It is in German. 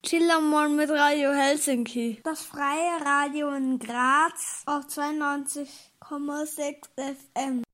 Chillermorgen mit Radio Helsinki. Das freie Radio in Graz auf 92,6 FM.